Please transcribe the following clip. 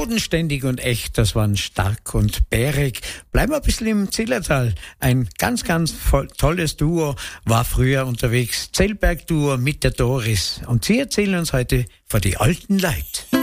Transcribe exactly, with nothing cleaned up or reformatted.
Bodenständig und echt, das waren Stark und Bärig. Bleiben wir ein bisschen im Zillertal. Ein ganz, ganz voll, tolles Duo war früher unterwegs. Zellberg-Duo mit der Doris. Und sie erzählen uns heute von die alten Leute.